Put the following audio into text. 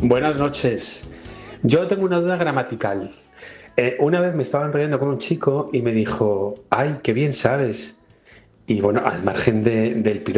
Buenas noches. Yo tengo una duda gramatical. Una vez me estaba enrollando con un chico y me dijo, ay, qué bien sabes. Y bueno, al margen del piropo